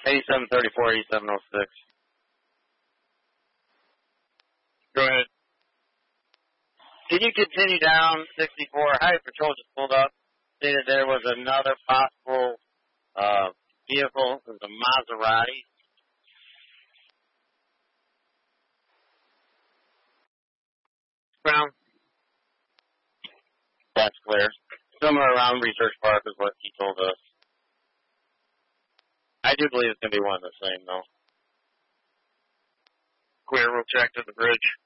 8734, 8706. Go ahead. Can you continue down 64? Highway Patrol just pulled up, stated there was another possible vehicle. It was a Maserati. Brown. That's clear. Somewhere around Research Park is what he told us. I do believe it's going to be one of the same, though. Clear, we'll check to the bridge.